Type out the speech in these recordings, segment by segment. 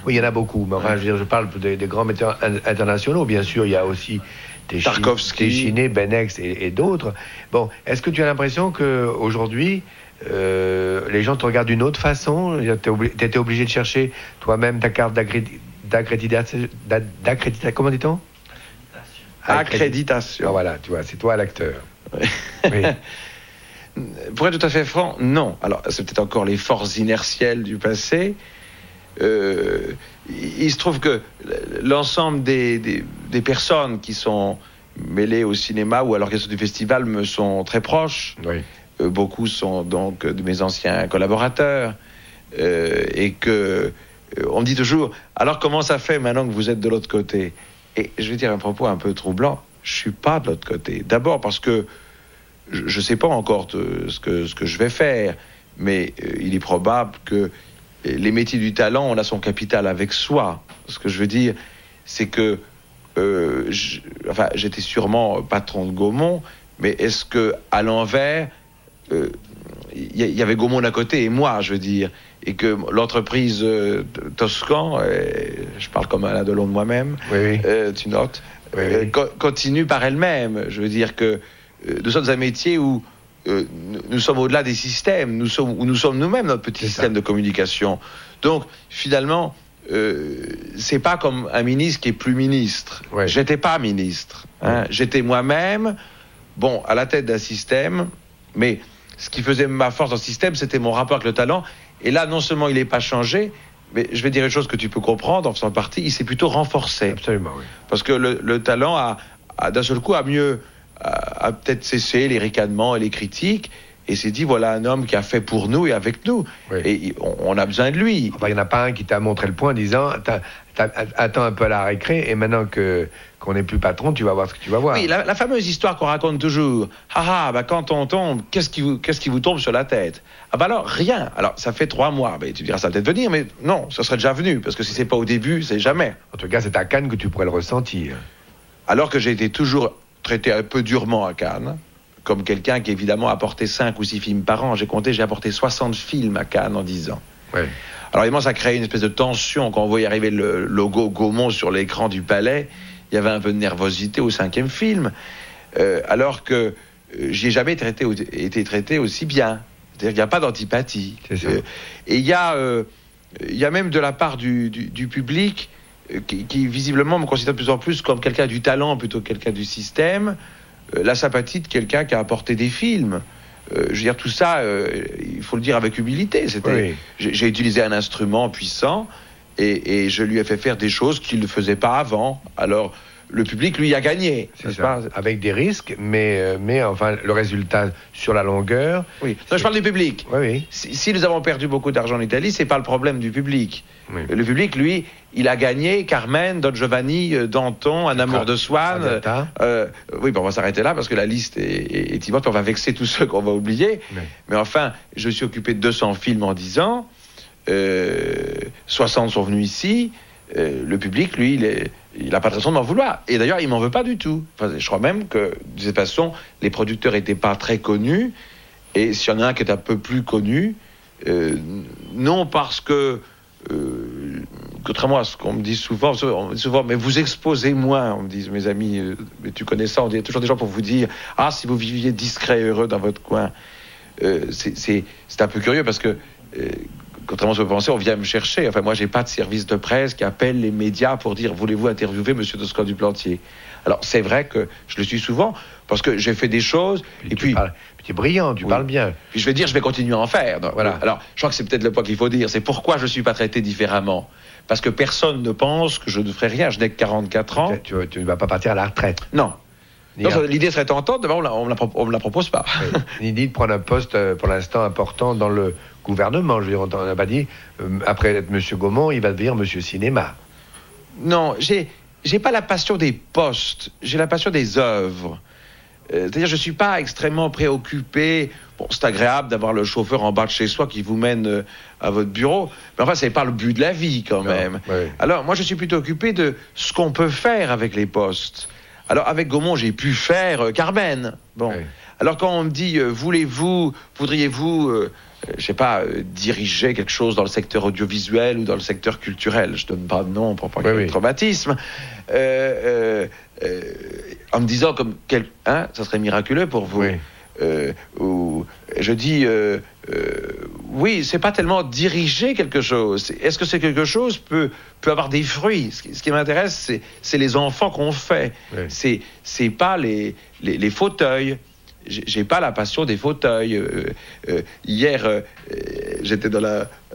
Oui, il y en a beaucoup. Mais enfin, je parle des grands metteurs internationaux. Bien sûr, il y a aussi Téchiné, Benex et d'autres. Bon, est-ce que tu as l'impression qu'aujourd'hui, les gens te regardent d'une autre façon? Tu étais obligé de chercher toi-même ta carte d'accréditation. Comment dit-on? Accréditation. Ah, voilà, tu vois, c'est toi l'acteur. Oui. Pour être tout à fait franc, non. Alors, c'est peut-être encore les forces inertielles du passé. Il se trouve que l'ensemble des personnes qui sont mêlées au cinéma ou à l'orchestre du festival me sont très proches. Oui. Beaucoup sont donc de mes anciens collaborateurs. Et que on me dit toujours, alors comment ça fait maintenant que vous êtes de l'autre côté? Et je vais dire un propos un peu troublant, je suis pas de l'autre côté. D'abord parce que je sais pas encore ce que je vais faire, mais il est probable que les métiers du talent, on a son capital avec soi. Ce que je veux dire, c'est que j'étais sûrement patron de Gaumont, mais est-ce que à l'envers, il y avait Gaumont d'un côté et moi, je veux dire, et que l'entreprise Toscan, je parle comme Alain Delon de moi-même, oui. Tu notes, oui. Continue par elle-même. Je veux dire que nous sommes un métier où nous sommes au-delà des systèmes, nous sommes nous-mêmes notre petit système de communication. Donc, finalement, c'est pas comme un ministre qui est plus ministre. Ouais. J'étais pas ministre. Hein. J'étais moi-même, à la tête d'un système, mais ce qui faisait ma force dans ce système, c'était mon rapport avec le talent. Et là, non seulement il n'est pas changé, mais je vais dire une chose que tu peux comprendre en faisant partie, il s'est plutôt renforcé. Absolument, oui. Parce que le talent a d'un seul coup, a peut-être cessé les ricanements et les critiques, et s'est dit, voilà un homme qui a fait pour nous et avec nous. Oui. Et on a besoin de lui. Enfin, il n'y en a pas un qui t'a montré le point en disant, attends un peu à la récré, et maintenant qu'on n'est plus patron, tu vas voir ce que tu vas voir. Oui, la fameuse histoire qu'on raconte toujours. Quand on tombe, qu'est-ce qui vous tombe sur la tête? Alors, rien. Alors, ça fait 3 mois. Tu diras, ça va peut-être venir, mais non, ça serait déjà venu, parce que si c'est pas au début, c'est jamais. En tout cas, c'est à Cannes que tu pourrais le ressentir. Alors que j'ai été toujours traité un peu durement à Cannes, comme quelqu'un qui évidemment a apporté 5 ou 6 films par an. J'ai apporté 60 films à Cannes en 10 ans. Oui. Alors évidemment, ça crée une espèce de tension. Quand on voyait arriver le logo Gaumont sur l'écran du palais, il y avait un peu de nervosité au 5e film, alors que j'y ai jamais été traité aussi bien. C'est-à-dire qu'il n'y a pas d'antipathie. C'est ça. Et il y a même de la part du public qui visiblement me considère de plus en plus comme quelqu'un du talent plutôt que quelqu'un du système, la sympathie de quelqu'un qui a apporté des films. Je veux dire, tout ça, il faut le dire avec humilité. Oui. J'ai utilisé un instrument puissant et je lui ai fait faire des choses qu'il ne faisait pas avant. Alors, le public, lui, a gagné. C'est ça. Avec des risques, mais enfin, le résultat sur la longueur... Oui, ça, je parle du public. Oui. Si nous avons perdu beaucoup d'argent en Italie, c'est pas le problème du public. Oui. Le public, lui, il a gagné Carmen, Don Giovanni, Danton, Un amour de Swann. Oui, on va s'arrêter là parce que la liste est immense. On va vexer tous ceux qu'on va oublier. Oui. Mais enfin, je me suis occupé de 200 films en 10 ans. 60 sont venus ici. Le public, lui, il n'a pas de raison de m'en vouloir. Et d'ailleurs, il ne m'en veut pas du tout. Enfin, je crois même que, de cette façon, les producteurs n'étaient pas très connus. Et s'il y en a un qui est un peu plus connu, non parce que... contrairement à ce qu'on me dit souvent, mais vous exposez moins, on me dit, mes amis, mais tu connais ça, on dit toujours des gens pour vous dire, si vous viviez discret et heureux dans votre coin. C'est un peu curieux parce que... contrairement à ce que vous pensez, on vient me chercher. Enfin, moi, j'ai pas de service de presse qui appelle les médias pour dire, voulez-vous interviewer Monsieur Toscan du Plantier? Alors, c'est vrai que je le suis souvent, parce que j'ai fait des choses, et puis... Tu es brillant, tu parles bien. Puis je vais dire, je vais continuer à en faire. Donc, voilà. Alors, je crois que c'est peut-être le point qu'il faut dire, c'est pourquoi je suis pas traité différemment. Parce que personne ne pense que je ne ferai rien, je n'ai que 44 ans. Tu ne vas pas partir à la retraite. Non. L'idée serait tentante, mais on me la propose pas. Ni de prendre un poste, pour l'instant, important dans le gouvernement. Je veux dire, on n'a pas dit, après être M. Gaumont, il va devenir M. Cinéma. Non, j'ai pas la passion des postes, j'ai la passion des œuvres. C'est-à-dire, je suis pas extrêmement préoccupé. Bon, c'est agréable d'avoir le chauffeur en bas de chez soi qui vous mène à votre bureau, mais enfin, c'est pas le but de la vie, quand même. Oui. Alors, moi, je suis plutôt occupé de ce qu'on peut faire avec les postes. Alors, avec Gaumont, j'ai pu faire Carmen. Bon. Oui. Alors, quand on me dit, voudriez-vous je sais pas, diriger quelque chose dans le secteur audiovisuel ou dans le secteur culturel. Je donne pas de nom pour pas qu'il y ait de traumatisme. En me disant ça serait miraculeux pour vous. Ou je dis oui, c'est pas tellement diriger quelque chose. Est-ce que c'est quelque chose peut avoir des fruits? Ce qui m'intéresse, c'est les enfants qu'on fait. C'est pas les fauteuils. J'ai pas la passion des fauteuils. Hier, j'étais dans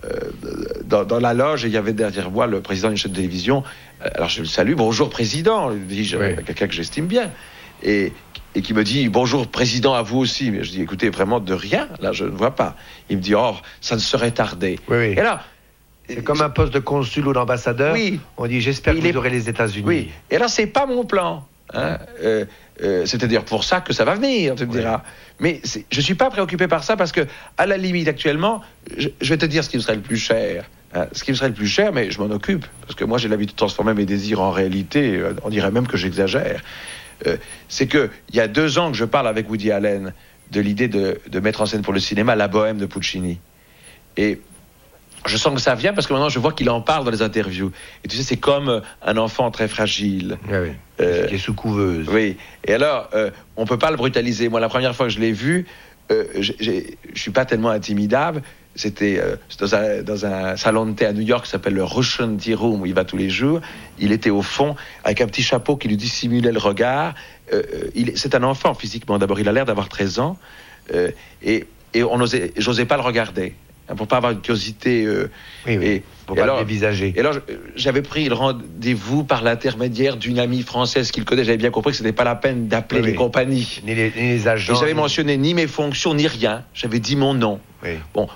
la loge et il y avait derrière moi le président d'une chaîne de télévision. Alors je le salue, bonjour président, dis-je, quelqu'un que j'estime bien. Et qui me dit bonjour président à vous aussi. Mais je dis écoutez, vraiment de rien, là je ne vois pas. Il me dit ça ne serait tardé. Et là, c'est comme un poste de consul ou d'ambassadeur. On dit j'espère que vous aurez les États-Unis. Et là c'est pas mon plan. C'est-à-dire pour ça que ça va venir, tu me diras. Mais je suis pas préoccupé par ça parce que à la limite actuellement, je vais te dire ce qui me serait le plus cher. Ce qui me serait le plus cher, mais je m'en occupe parce que moi j'ai l'habitude de transformer mes désirs en réalité. On dirait même que j'exagère. C'est que il y a 2 ans que je parle avec Woody Allen de l'idée de mettre en scène pour le cinéma La Bohème de Puccini. Et je sens que ça vient parce que maintenant je vois qu'il en parle dans les interviews. Et tu sais, c'est comme un enfant très fragile. Qui est sous couveuse. Oui. Et alors, on peut pas le brutaliser. Moi, la première fois que je l'ai vu, je suis pas tellement intimidable. C'était dans un salon de thé à New York qui s'appelle le Russian Tea Room, où il va tous les jours. Il était au fond, avec un petit chapeau qui lui dissimulait le regard. C'est un enfant physiquement. D'abord, il a l'air d'avoir 13 ans. Et j'osais pas le regarder. Pour pas avoir une curiosité. Pour pas le dévisager. Et alors, j'avais pris le rendez-vous par l'intermédiaire d'une amie française qu'il connaît. J'avais bien compris que c'était pas la peine d'appeler les compagnies. Ni les agents. Et j'avais mentionné ni mes fonctions, ni rien. J'avais dit mon nom. Bon,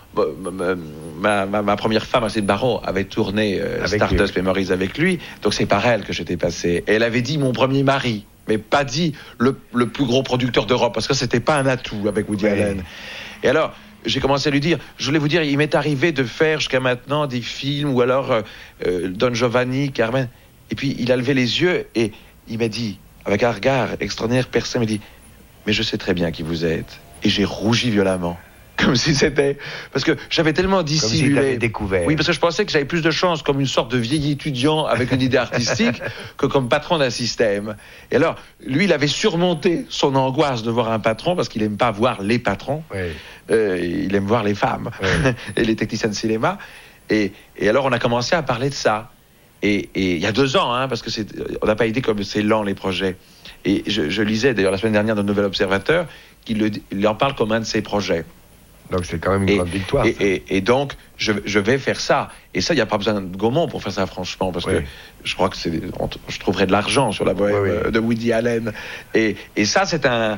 ma première femme, Céline Baron, avait tourné Stardust Memories avec lui. Donc c'est par elle que j'étais passé. Et elle avait dit mon premier mari. Mais pas dit le plus gros producteur d'Europe. Parce que c'était pas un atout avec Woody Allen. Et alors, j'ai commencé à lui dire, je voulais vous dire, il m'est arrivé de faire jusqu'à maintenant des films, ou alors Don Giovanni, Carmen. Et puis il a levé les yeux et il m'a dit, avec un regard extraordinaire, personne m'a dit, mais je sais très bien qui vous êtes. Et j'ai rougi violemment. Comme si c'était... Parce que j'avais tellement dissimulé... Comme si t'avais découvert. Oui, parce que je pensais que j'avais plus de chance comme une sorte de vieil étudiant avec une idée artistique que comme patron d'un système. Et alors, lui, il avait surmonté son angoisse de voir un patron parce qu'il n'aime pas voir les patrons. Il aime voir les femmes et les techniciens de cinéma. Et alors, on a commencé à parler de ça. Et il y a 2 ans, parce que on n'a pas idée comme c'est lent, les projets. Et je lisais, d'ailleurs, la semaine dernière, dans le Nouvel Observateur, qu'il en parle comme un de ses projets. Donc c'est quand même une grande victoire. Et donc, je vais faire ça. Et ça, il n'y a pas besoin de Gaumont pour faire ça, franchement, parce que je crois que je trouverai de l'argent sur la Bohème de Woody Allen. Et ça, c'est un...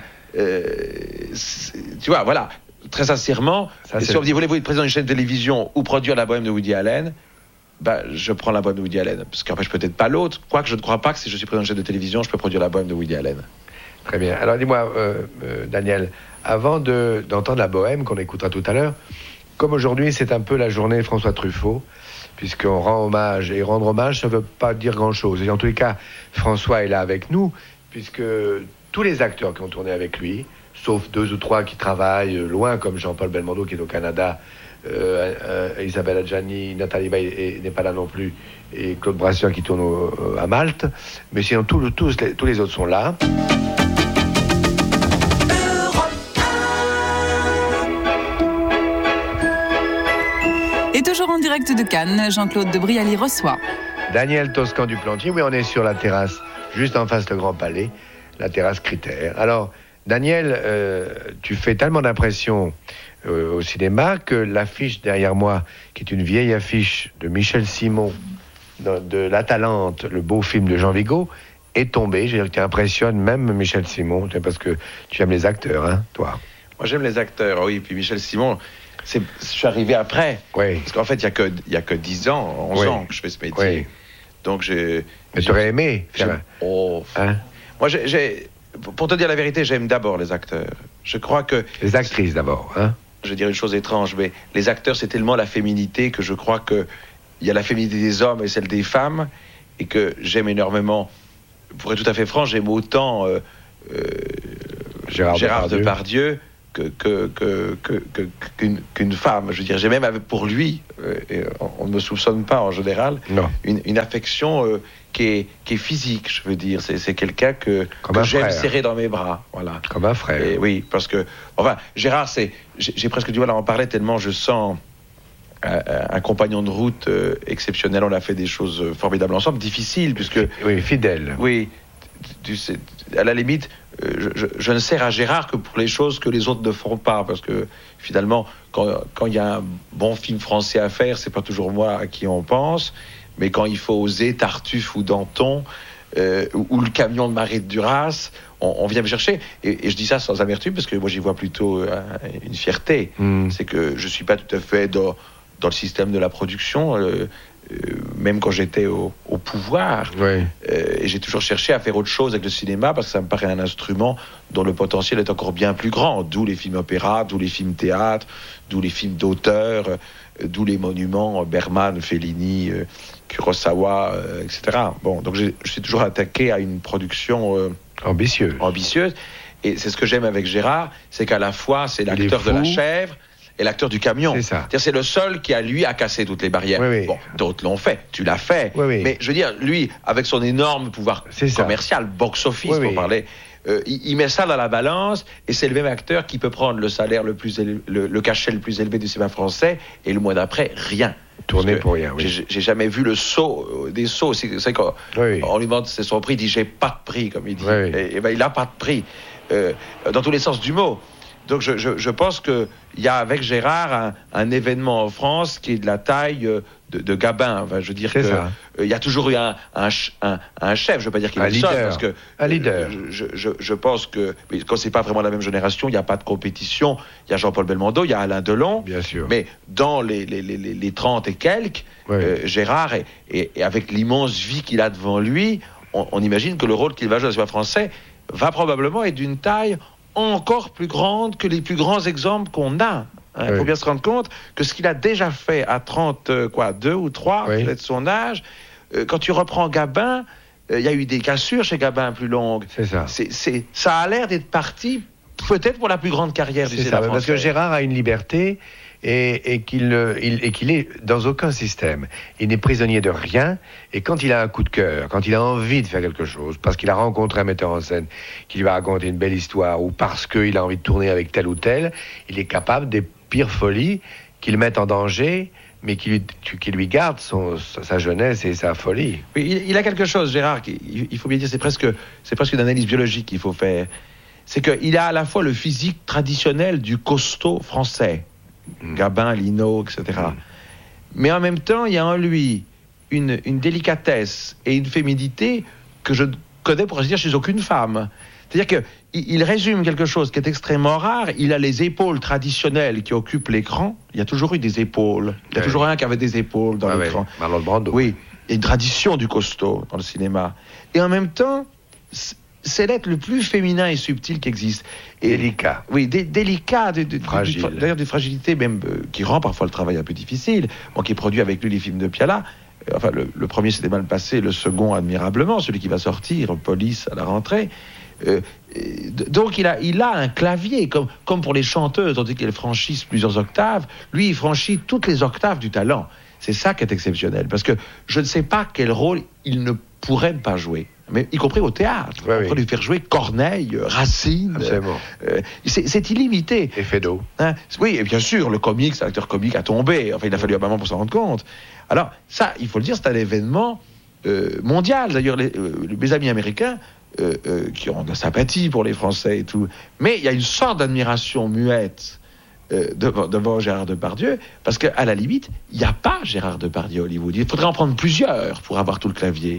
tu vois, voilà, très sincèrement, si on me dit, voulez-vous être président d'une chaîne de télévision ou produire la Bohème de Woody Allen, je prends la Bohème de Woody Allen. Parce qu'en fait, peut-être pas l'autre. Quoique je ne crois pas que si je suis président d'une chaîne de télévision, je peux produire la Bohème de Woody Allen. Très bien. Alors dis-moi, Daniel, avant d'entendre la Bohème, qu'on écoutera tout à l'heure, comme aujourd'hui c'est un peu la journée François Truffaut, puisqu'on rend hommage, et rendre hommage, ça ne veut pas dire grand-chose. Et en tous les cas, François est là avec nous, puisque tous les acteurs qui ont tourné avec lui, sauf 2 ou 3 qui travaillent loin, comme Jean-Paul Belmondo qui est au Canada, Isabelle Adjani, Nathalie Baye n'est pas là non plus, et Claude Brasseur qui tourne à Malte, mais sinon tous les autres sont là. Et toujours en direct de Cannes, Jean-Claude de Brialy reçoit Daniel Toscan du Plantier. Oui, on est sur la terrasse, juste en face du Grand Palais, la terrasse Critère. Alors, Daniel, tu fais tellement d'impression au cinéma que l'affiche derrière moi, qui est une vieille affiche de Michel Simon, de La Talente, le beau film de Jean Vigo, est tombée. Je veux dire que tu impressionnes même Michel Simon, parce que tu aimes les acteurs, hein, toi. Moi, j'aime les acteurs, oui. Puis Michel Simon... Je suis arrivé après. Parce qu'en fait, il n'y a que 10 ans, 11 ans que je fais ce métier. Donc, mais tu aurais aimé faire Moi, pour te dire la vérité, j'aime d'abord les acteurs. Je crois que... Les actrices d'abord, hein. Je vais dire une chose étrange, mais les acteurs, c'est tellement la féminité que je crois qu'il y a la féminité des hommes et celle des femmes, et que j'aime énormément. Pour être tout à fait franc, j'aime autant Gérard Depardieu qu'une femme. Je veux dire, j'ai même pour lui, et on ne me soupçonne pas en général, une affection qui est physique, je veux dire. C'est quelqu'un que j'aime serrer dans mes bras. Voilà. Comme un frère. Et oui, parce que, enfin, Gérard, j'ai presque du mal à en parler tellement je sens un compagnon de route exceptionnel. On a fait des choses formidables ensemble, difficiles, puisque... Oui, fidèle. Oui, à la limite, je ne sers à Gérard que pour les choses que les autres ne font pas, parce que finalement, quand il y a un bon film français à faire, c'est pas toujours moi à qui on pense, mais quand il faut oser Tartuffe ou Danton, ou le camion de Marie de Duras, on vient me chercher, et je dis ça sans amertume, parce que moi j'y vois plutôt une fierté. C'est que je suis pas tout à fait dans le système de la production, même quand j'étais au pouvoir. Oui. Et j'ai toujours cherché à faire autre chose avec le cinéma, parce que ça me paraît un instrument dont le potentiel est encore bien plus grand, d'où les films opéra, d'où les films théâtre, d'où les films d'auteur, d'où les monuments Bergman, Fellini, Kurosawa, etc. Bon, donc je suis toujours attaqué à une production ambitieuse. Et c'est ce que j'aime avec Gérard, c'est qu'à la fois c'est l'acteur de La Chèvre et l'acteur du camion. C'est ça. C'est-à-dire, c'est le seul qui a, lui, à casser toutes les barrières. Oui. Bon, d'autres l'ont fait, tu l'as fait. Oui. Mais je veux dire, lui, avec son énorme pouvoir commercial, box-office pour parler, il met ça dans la balance, et c'est le même acteur qui peut prendre le salaire le cachet le plus élevé du cinéma français, et le mois d'après, rien. Tourner pour rien, oui. J'ai jamais vu le saut, des sauts. C'est qu'on on lui demande c'est son prix, il dit j'ai pas de prix, comme il dit. Et ben, il a pas de prix, dans tous les sens du mot. Donc je pense qu'il y a avec Gérard un événement en France qui est de la taille de Gabin. Enfin, je veux dire qu'il y a toujours eu un chef, je ne veux pas dire qu'il est le seul, parce que un leader. Je pense que quand c'est pas vraiment la même génération, il n'y a pas de compétition. Il y a Jean-Paul Belmondo, il y a Alain Delon, bien sûr. Mais dans les 30 et quelques, Gérard, et avec l'immense vie qu'il a devant lui, on imagine que le rôle qu'il va jouer dans le cinéma français va probablement être d'une taille encore plus grande que les plus grands exemples qu'on a. Il faut bien se rendre compte que ce qu'il a déjà fait à 32 ou 3, peut-être son âge, quand tu reprends Gabin, il y a eu des cassures chez Gabin plus longues. C'est ça. Ça a l'air d'être parti peut-être pour la plus grande carrière du cinéma français. Parce que Gérard a une liberté et qu'il est dans aucun système. Il n'est prisonnier de rien, et quand il a un coup de cœur, quand il a envie de faire quelque chose, parce qu'il a rencontré un metteur en scène qui lui a raconté une belle histoire, ou parce qu'il a envie de tourner avec tel ou tel, il est capable des pires folies qui le mettent en danger, mais qui lui garde sa jeunesse et sa folie. Oui, il a quelque chose, Gérard, il faut bien dire, c'est presque une analyse biologique qu'il faut faire. C'est qu'il a à la fois le physique traditionnel du costaud français, Gabin, Lino, etc. Mais en même temps, il y a en lui une délicatesse et une féminité que je connais, pour ainsi dire, chez aucune femme. C'est-à-dire qu'il résume quelque chose qui est extrêmement rare. Il a les épaules traditionnelles qui occupent l'écran. Il y a toujours eu des épaules. Il y a toujours un qui avait des épaules dans l'écran. Marlon Brando. Oui, il y a une tradition du costaud dans le cinéma. Et en même temps, c'est l'être le plus féminin et subtil qui existe. Et, délicat. Oui, délicat. Fragile. D'ailleurs, des fragilités même qui rend parfois le travail un peu difficile. Moi qui ai produit avec lui les films de Piala, enfin le premier s'était mal passé, le second admirablement, celui qui va sortir, Police, à la rentrée. Donc il a un clavier, comme pour les chanteuses, tandis qu'elles franchissent plusieurs octaves. Lui, il franchit toutes les octaves du talent. C'est ça qui est exceptionnel, parce que je ne sais pas quel rôle il ne pourrait ne pas jouer, mais y compris au théâtre. On peut lui faire jouer Corneille, Racine. C'est illimité. Et Feydeau. Oui, et bien sûr, le comique, c'est l'acteur comique a tombé. Enfin, il a fallu un moment pour s'en rendre compte. Alors, ça, il faut le dire, c'est un événement mondial. D'ailleurs, mes amis américains, qui ont de la sympathie pour les Français et tout, mais il y a une sorte d'admiration muette devant Gérard Depardieu, parce qu'à la limite, il n'y a pas Gérard Depardieu à Hollywood. Il faudrait en prendre plusieurs pour avoir tout le clavier.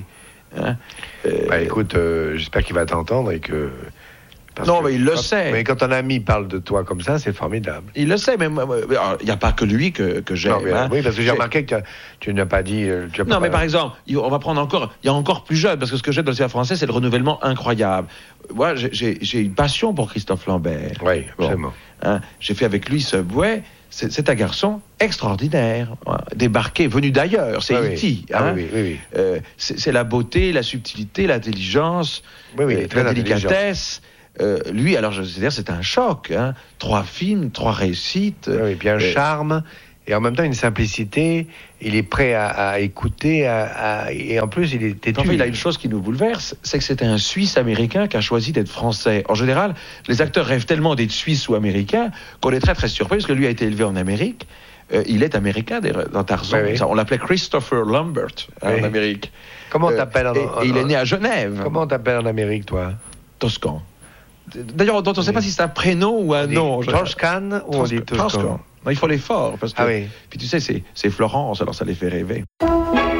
Écoute, j'espère qu'il va t'entendre et que... Mais il le sait. Mais quand un ami parle de toi comme ça, c'est formidable. Il le sait, mais il n'y a pas que lui que j'aime. Oui, parce que j'ai remarqué que tu n'as pas dit... mais par exemple, on va prendre encore... Il y a encore plus jeune, parce que ce que j'aime dans le cinéma français, c'est le renouvellement incroyable. Moi, j'ai une passion pour Christophe Lambert. Oui, absolument. J'ai fait avec lui Subway. C'est un garçon extraordinaire, débarqué, venu d'ailleurs, c'est E.T. C'est la beauté, la subtilité, l'intelligence, la délicatesse. lui, alors je veux dire, c'est un choc. 3 films, 3 réussites. Oui, et puis un charme, et en même temps une simplicité. Il est prêt à écouter, et en plus, il est têtu. En fait, il a une chose qui nous bouleverse, c'est que c'était un Suisse-américain qui a choisi d'être français. En général, les acteurs rêvent tellement d'être Suisses ou Américains qu'on est très très surpris, parce que lui a été élevé en Amérique. Il est américain dans Tarzan. Oui. On l'appelait Christopher Lambert en Amérique. Comment t'appelles et il est né à Genève. Comment t'appelles en Amérique, toi? Toscan. D'ailleurs, on ne sait pas si c'est un prénom ou un nom. Toscan ou on dit Toscan? Non, il faut l'effort. Parce que, ah oui. Puis tu sais, c'est Florence, alors ça les fait rêver.